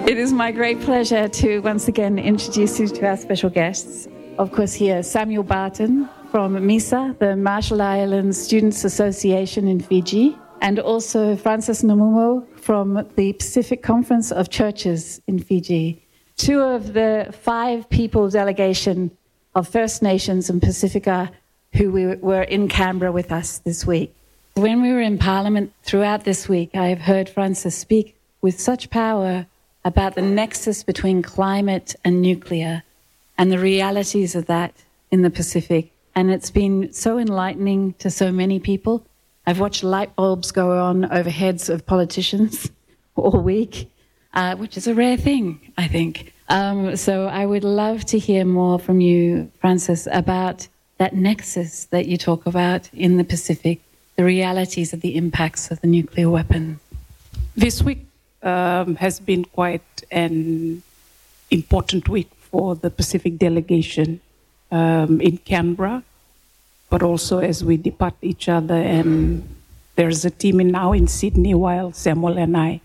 It is my great pleasure to once again introduce you to our special guests. Of course, here Samuel Barton from MISA, the Marshall Islands Students Association in Fiji, and also Francis Namumo from the Pacific Conference of Churches in Fiji. Two of the 5-people delegation of First Nations and Pacifica who were in Canberra with us this week. When we were in Parliament throughout this week, I have heard Francis speak with such power about the nexus between climate and nuclear and the realities of that in the Pacific. And it's been so enlightening to so many people. I've watched light bulbs go on over heads of politicians all week, which is a rare thing, I think. So I would love to hear more from you, Francis, about that nexus that you talk about in the Pacific, the realities of the impacts of the nuclear weapon. This week has been quite an important week for the Pacific delegation in Canberra, but also as we depart each other, and there's a team now in Sydney while Samuel and I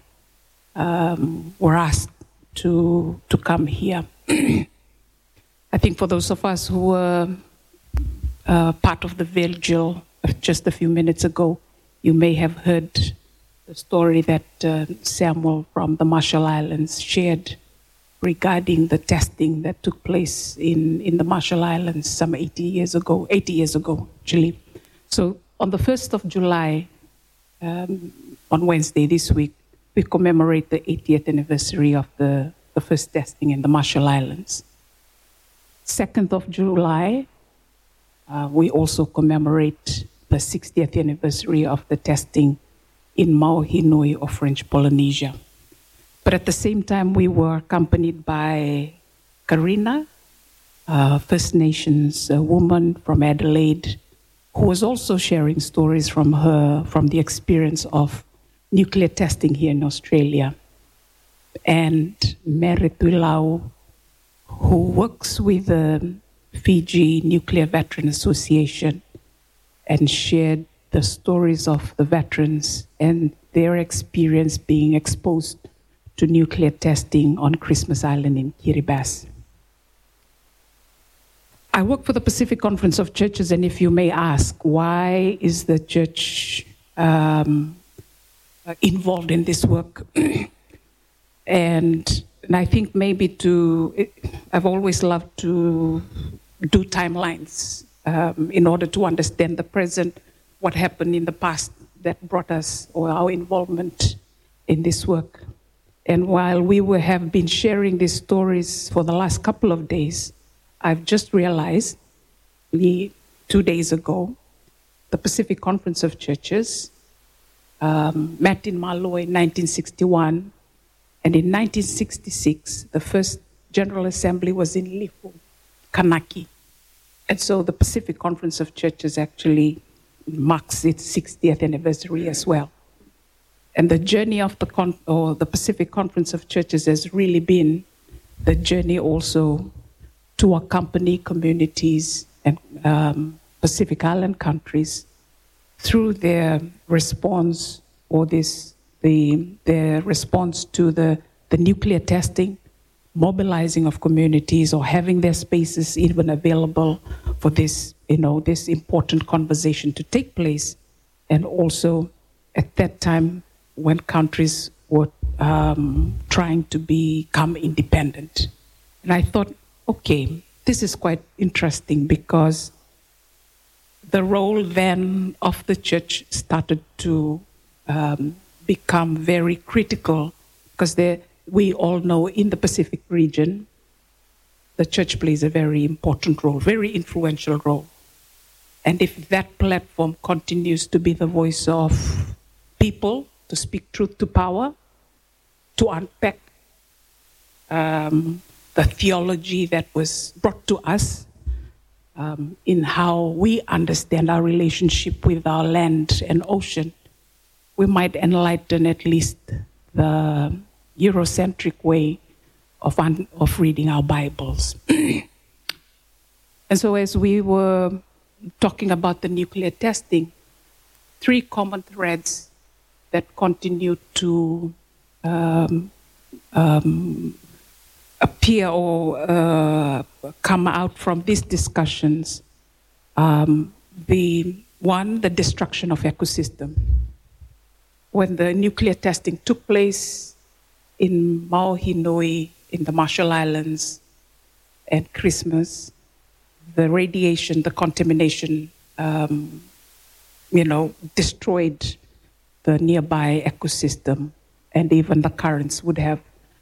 were asked to come here. I think for those of us who were part of the vigil just a few minutes ago, you may have heard the story that Samuel from the Marshall Islands shared regarding the testing that took place in the Marshall Islands some 80 years ago, actually. So on the 1st of July, on Wednesday this week, we commemorate the 80th anniversary of the first testing in the Marshall Islands. 2nd of July, we also commemorate the 60th anniversary of the testing in Mauhinui of French Polynesia. But at the same time, we were accompanied by Karina, First Nations woman from Adelaide, who was also sharing stories from the experience of nuclear testing here in Australia. And Mere Tuilau, who works with the Fiji Nuclear Veteran Association and shared the stories of the veterans and their experience being exposed to nuclear testing on Christmas Island in Kiribati. I work for the Pacific Conference of Churches, and if you may ask, why is the church involved in this work? and I think maybe I've always loved to do timelines in order to understand the present, what happened in the past that brought us, or our involvement in this work. And while we have been sharing these stories for the last couple of days, I've just realized 2 days ago, the Pacific Conference of Churches met in Malo in 1961, and in 1966, the first General Assembly was in Lifu, Kanaki. And so the Pacific Conference of Churches actually marks its 60th anniversary as well. And the journey of the Pacific Conference of Churches has really been the journey also to accompany communities and Pacific Island countries through their response, or their response to the nuclear testing, mobilizing of communities, or having their spaces even available for this, this important conversation to take place. And also at that time when countries were trying to become independent. And I thought, okay, this is quite interesting, because the role then of the church started to become very critical, because we all know in the Pacific region, the church plays a very important role, very influential role. And if that platform continues to be the voice of people, to speak truth to power, to unpack the theology that was brought to us in how we understand our relationship with our land and ocean, we might enlighten at least the Eurocentric way of reading our Bibles. And so as we were talking about the nuclear testing, 3 common threads that continue to appear or come out from these discussions. The destruction of ecosystem. When the nuclear testing took place in Maui, in the Marshall Islands, and Christmas, the radiation, the contamination, destroyed the nearby ecosystem, and even the currents would have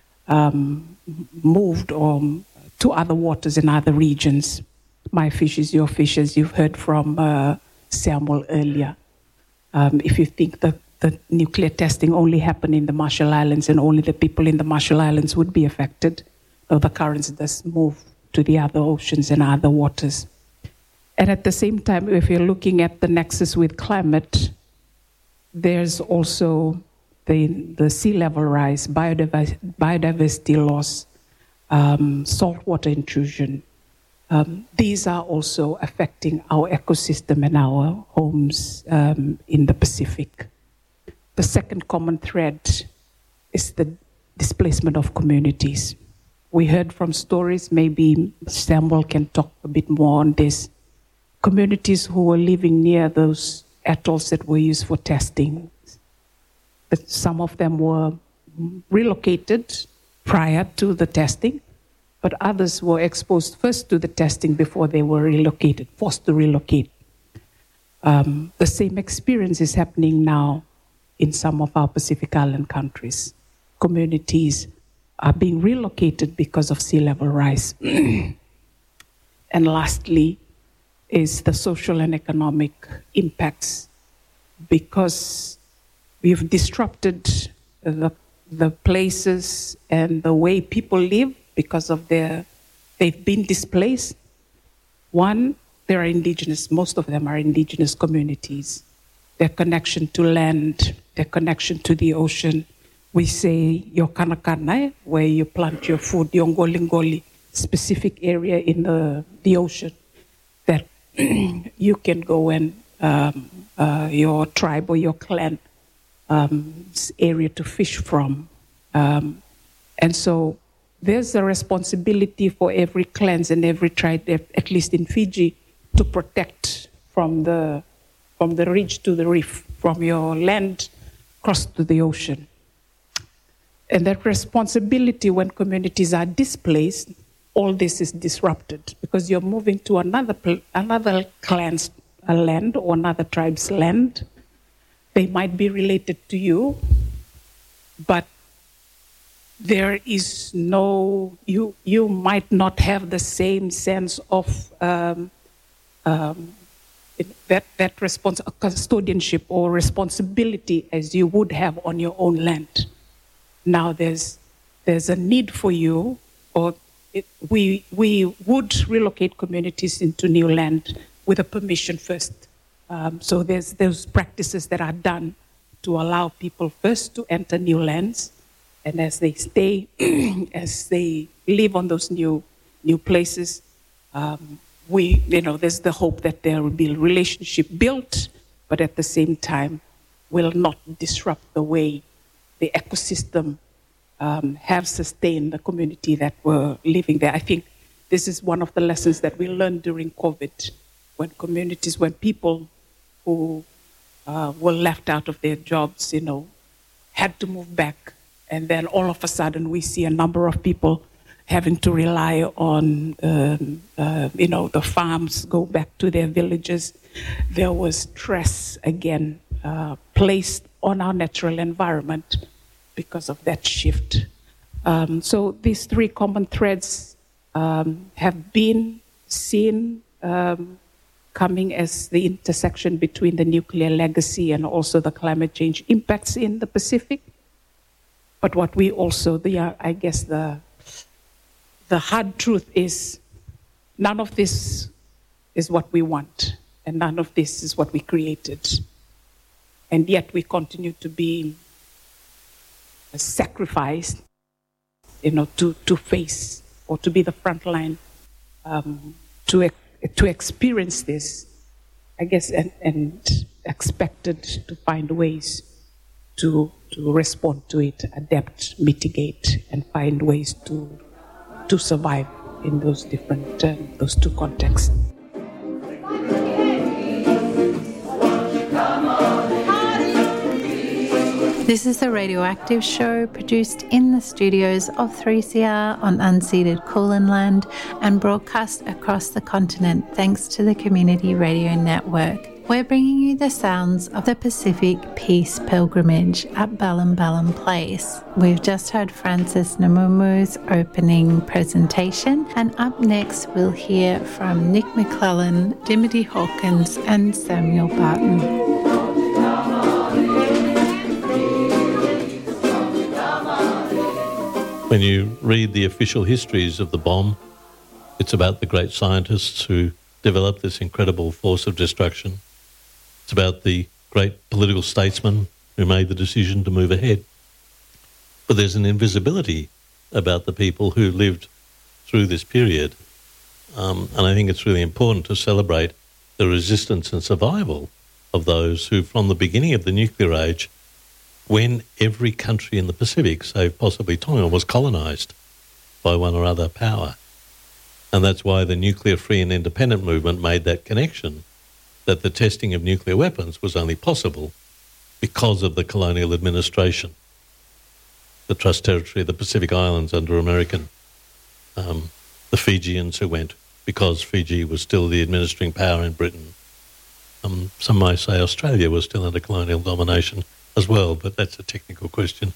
moved to other waters in other regions. My fish is your fish, as you've heard from Samuel earlier. If you think that the nuclear testing only happened in the Marshall Islands and only the people in the Marshall Islands would be affected, though the currents does move to the other oceans and other waters. And at the same time, if you're looking at the nexus with climate, there's also the sea level rise, biodiversity loss, saltwater intrusion. These are also affecting our ecosystem and our homes in the Pacific. The second common thread is the displacement of communities. We heard from stories, maybe Samuel can talk a bit more on this. Communities who were living near those atolls that were used for testing. But some of them were relocated prior to the testing, but others were exposed first to the testing before they were relocated, forced to relocate. The same experience is happening now in some of our Pacific Island countries. Communities are being relocated because of sea level rise. And lastly is the social and economic impacts, because we've disrupted the places and the way people live because of they've been displaced. One, there are indigenous, most of them are indigenous communities. Their connection to land, their connection to the ocean. We say your kanakana, where you plant your food, your ngoli, specific area in the ocean that you can go and your tribe or your clan area to fish from. And so there's a responsibility for every clan and every tribe, at least in Fiji, to protect from the ridge to the reef, from your land across to the ocean. And that responsibility, when communities are displaced, all this is disrupted because you're moving to another clan's land or another tribe's land. They might be related to you, but there is no, you might not have the same sense of that custodianship or responsibility as you would have on your own land. Now there's a need for you, or we would relocate communities into new land with a permission first. So there's those practices that are done to allow people first to enter new lands, and as they stay, as they live on those new places, there's the hope that there will be a relationship built, but at the same time will not disrupt the way the ecosystem have sustained the community that were living there. I think this is one of the lessons that we learned during COVID, when people who were left out of their jobs, had to move back. And then all of a sudden we see a number of people having to rely on, the farms, go back to their villages. There was stress again placed on our natural environment because of that shift. So these three common threads have been seen coming as the intersection between the nuclear legacy and also the climate change impacts in the Pacific. But what we also, I guess the hard truth is none of this is what we want, and none of this is what we created. And yet we continue to be sacrificed, to face or to be the front line, to experience this, I guess, and expected to find ways to to respond to it, adapt, mitigate, and find ways to survive in those different, those two contexts. This is the Radioactive Show, produced in the studios of 3CR on unceded Kulin land and broadcast across the continent thanks to the Community Radio Network. We're bringing you the sounds of the Pacific Peace Pilgrimage at Balambalam Place. We've just heard Francis Namumu's opening presentation, and up next we'll hear from Nick McClellan, Dimity Hawkins and Samuel Barton. When you read the official histories of the bomb, it's about the great scientists who developed this incredible force of destruction. It's about the great political statesmen who made the decision to move ahead. But there's an invisibility about the people who lived through this period. And I think it's really important to celebrate the resistance and survival of those who, from the beginning of the nuclear age, when every country in the Pacific, save possibly Tonga, was colonised by one or other power. And that's why the nuclear free and independent movement made that connection, that the testing of nuclear weapons was only possible because of the colonial administration, the Trust Territory of the Pacific Islands under American, the Fijians who went because Fiji was still the administering power in Britain. Some might say Australia was still under colonial domination as well, but that's a technical question.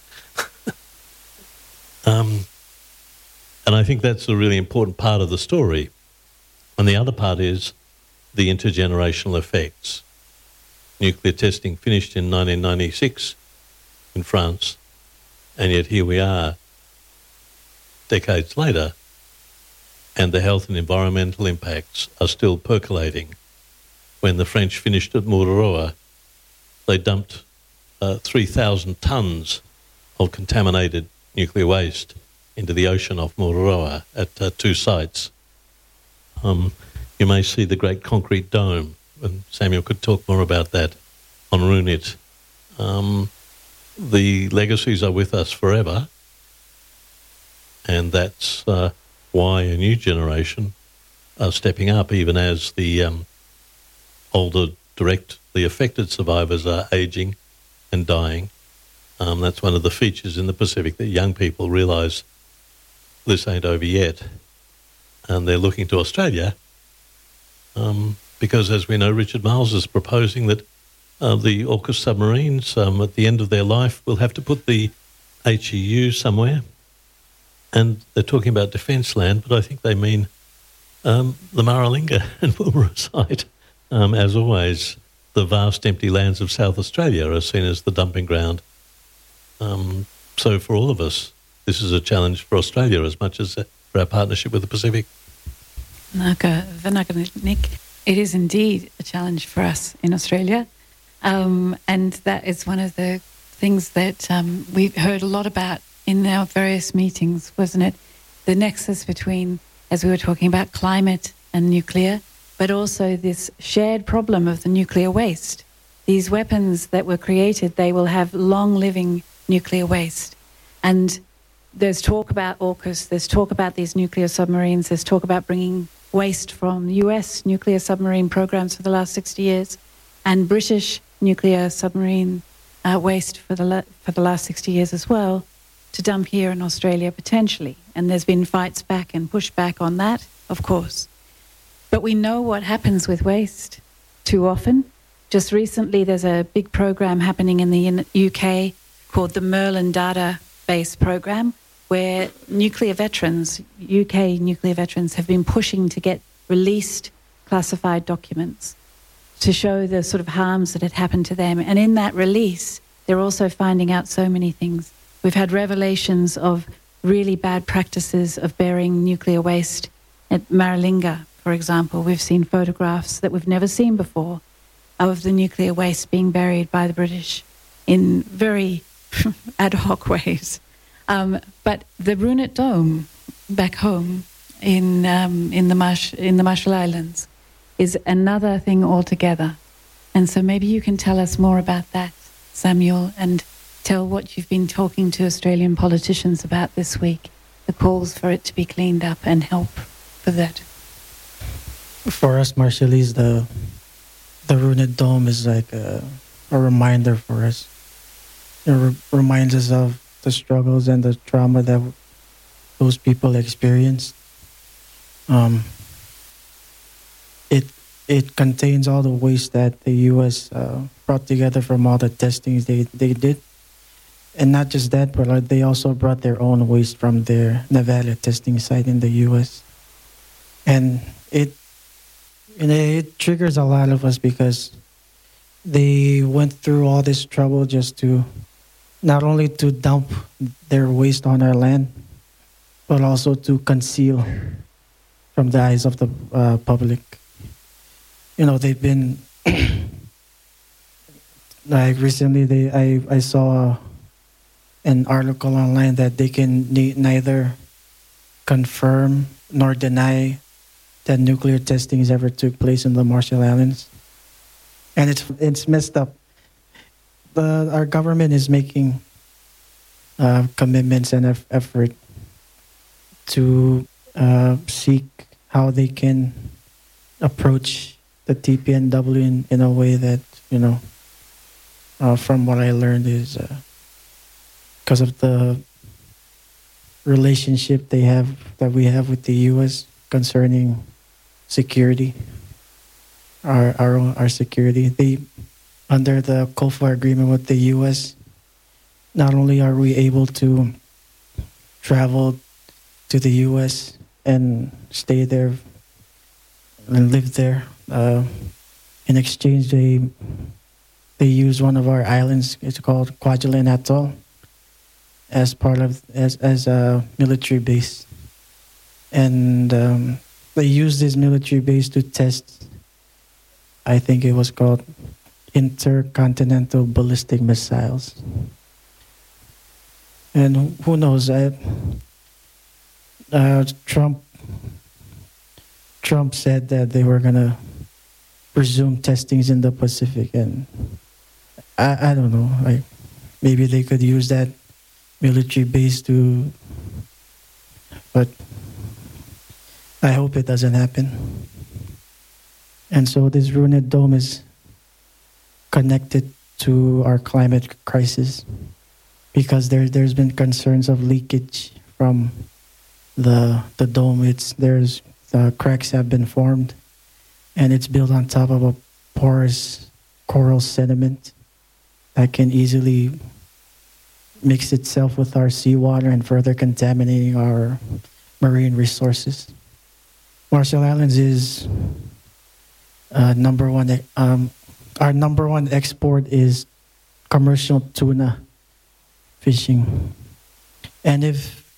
And I think that's a really important part of the story. And the other part is the intergenerational effects. Nuclear testing finished in 1996 in France, and yet here we are decades later, and the health and environmental impacts are still percolating. When the French finished at Mururoa, they dumped 3,000 tonnes of contaminated nuclear waste into the ocean off Mururoa at two sites. You may see the great concrete dome, and Samuel could talk more about that, on Runit. The legacies are with us forever, and that's why a new generation are stepping up, even as the older directly affected survivors are ageing and dying. That's one of the features in the Pacific, that young people realise this ain't over yet, and they're looking to Australia because, as we know, Richard Marles is proposing that the AUKUS submarines at the end of their life will have to put the HEU somewhere, and they're talking about defence land, but I think they mean the Maralinga and Woomera site. As always, the vast empty lands of South Australia are seen as the dumping ground. So for all of us, this is a challenge for Australia as much as for our partnership with the Pacific. Naka Nick, it is indeed a challenge for us in Australia. And that is one of the things that we've heard a lot about in our various meetings, wasn't it? The nexus between, as we were talking about, climate and nuclear, but also this shared problem of the nuclear waste. These weapons that were created, they will have long-living nuclear waste. And there's talk about AUKUS, there's talk about these nuclear submarines, there's talk about bringing waste from US nuclear submarine programs for the last 60 years and British nuclear submarine waste for the last 60 years as well, to dump here in Australia potentially. And there's been fights back and pushback on that, of course. But we know what happens with waste too often. Just recently, there's a big program happening in the UK called the Merlin Database Program, where nuclear veterans, UK nuclear veterans, have been pushing to get released classified documents to show the sort of harms that had happened to them. And in that release, they're also finding out so many things. We've had revelations of really bad practices of burying nuclear waste at Maralinga, for example. We've seen photographs that we've never seen before of the nuclear waste being buried by the British in very ad hoc ways. But the Runit Dome back home in the Marshall Islands is another thing altogether. And so maybe you can tell us more about that, Samuel, and tell what you've been talking to Australian politicians about this week, the calls for it to be cleaned up and help for that? For us Marshallese, the Ruined Dome is like a reminder for us. It reminds us of the struggles and the trauma that those people experienced. It contains all the waste that the U.S. Brought together from all the testings they did. And not just that, but like they also brought their own waste from their Nevada testing site in the U.S. And it triggers a lot of us because they went through all this trouble just to not only to dump their waste on our land, but also to conceal from the eyes of the public. You know, they've been like recently. I saw an article online that they can neither confirm nor deny that nuclear testings ever took place in the Marshall Islands, and it's messed up. Our government is making commitments and effort to seek how they can approach the TPNW in a way that, you know, from what I learned is because of the relationship we have with the U.S. concerning security, our security. Under the COFA agreement with the U.S., not only are we able to travel to the U.S. and stay there and live there, in exchange they use one of our islands. It's called Kwajalein Atoll as part of as a military base, and they use this military base to test. I think it was called intercontinental ballistic missiles. And who knows? Trump said that they were gonna resume testings in the Pacific, and I don't know. Like maybe they could use that military base to, but I hope it doesn't happen. And so this Ruined Dome is connected to our climate crisis because there's been concerns of leakage from the dome. There's cracks have been formed, and it's built on top of a porous coral sediment that can easily mix itself with our seawater and further contaminating our marine resources. Marshall Islands is number one. Our number one export is commercial tuna fishing, and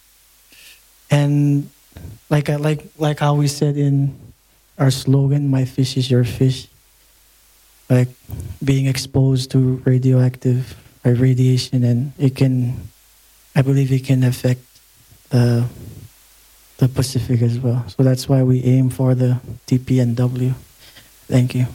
like how we said in our slogan, "My fish is your fish." Like being exposed to radioactive radiation, and I believe it can affect the Pacific as well. So that's why we aim for the TPNW. Thank you.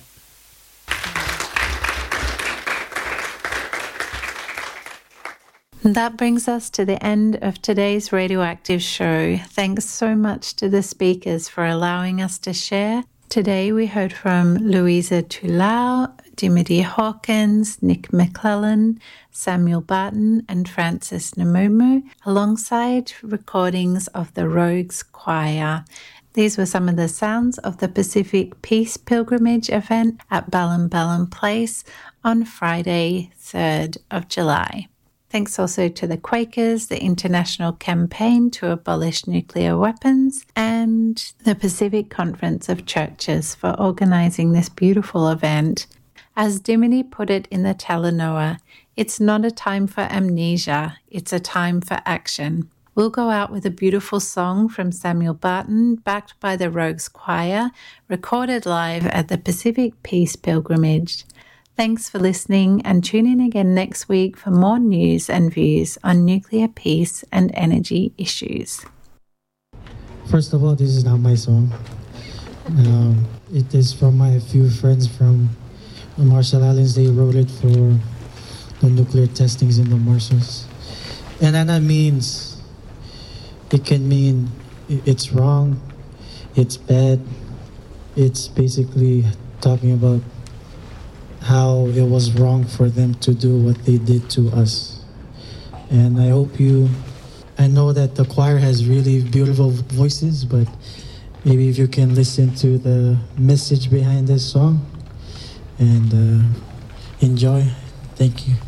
That brings us to the end of today's Radioactive show. Thanks so much to the speakers for allowing us to share. Today we heard from Louisa Tulau, Dimity Hawkins, Nick McClellan, Samuel Barton and Francis Namumu, alongside recordings of the Rogues Choir. These were some of the sounds of the Pacific Peace Pilgrimage event at Balambalam Place on Friday, 3rd of July. Thanks also to the Quakers, the International Campaign to Abolish Nuclear Weapons, and the Pacific Conference of Churches for organising this beautiful event. As Dimity put it in the Talanoa, it's not a time for amnesia, it's a time for action. We'll go out with a beautiful song from Samuel Barton, backed by the Rogues Choir, recorded live at the Pacific Peace Pilgrimage. Thanks for listening, and tune in again next week for more news and views on nuclear peace and energy issues. First of all, this is not my song. It is from my few friends from the Marshall Islands. They wrote it for the nuclear testings in the Marshalls. And that means, it can mean it's wrong, it's bad. It's basically talking about how it was wrong for them to do what they did to us. And I know that the choir has really beautiful voices, but maybe if you can listen to the message behind this song and enjoy. Thank you.